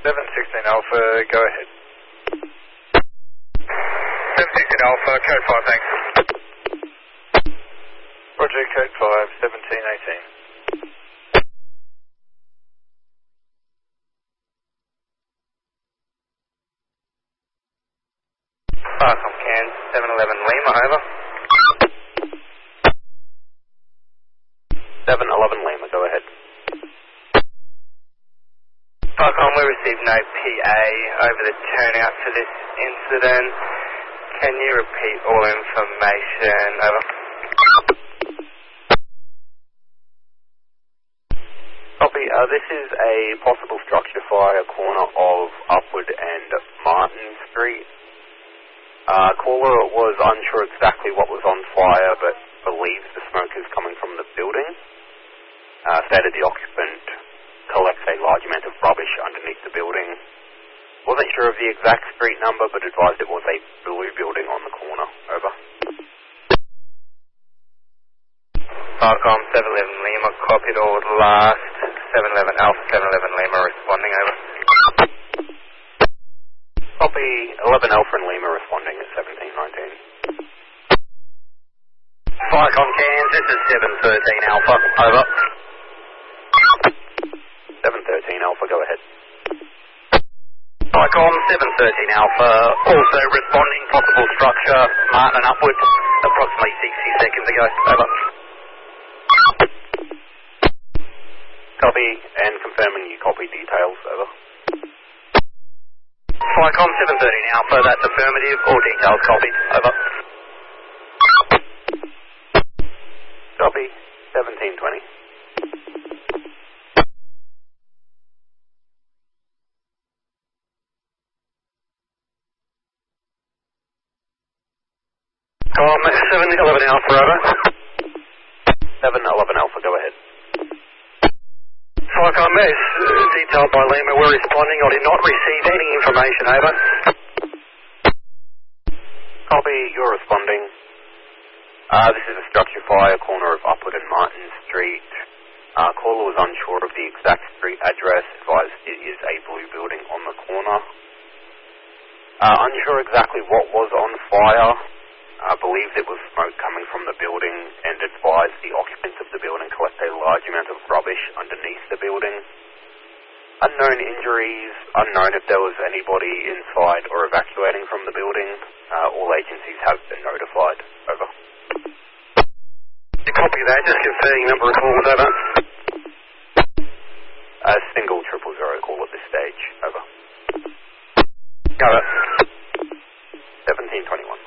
716 Alpha, go ahead. 716 Alpha, code 5, thanks. Roger, code 5, 1718. Falcon Can, 711 Lima, over. 711 Lima, go ahead. Falcon, we received no PA over the turnout for this incident. Can you repeat all information, over? Copy, this is a possible structure fire corner of Upwood and Martin Street. Caller was unsure exactly what was on fire, but believes the smoke is coming from the building. Stated the occupant collects a large amount of rubbish underneath the building. Wasn't sure of the exact street number, but advised it was a blue building on the corner. Over. Falcon 711 Lima, copied all last. 711 Alpha, 711 Lima responding, over. Copy 11 Alpha and Lima responding at 1719. Falcon Cairns, this is 713 Alpha, over. 713 Alpha, go ahead. Falcon 713 Alpha, also responding, possible structure, Martin and Upwood, approximately 60 seconds ago, over. Copy, and confirming you copy details, over. Falcon 713 Alpha, that's affirmative, all details copied, over. Copy, 1720. Com 711 Alpha, over. 711 Alpha, go ahead. Falcon, as detailed by Lima, we're responding. I did not receive any information, over. Copy, you're responding. This is a structure fire, corner of Upwood and Martin Street. Caller was unsure of the exact street address, advised it is a blue building on the corner. Unsure exactly what was on fire. Believed it was smoke coming from the building and advised the occupants of the building collect a large amount of rubbish underneath the building. Unknown injuries, unknown if there was anybody inside or evacuating from the building. All agencies have been notified. Over. Copy that, just confirming number of calls, over. A single 000 call at this stage, over. Got it. 1721.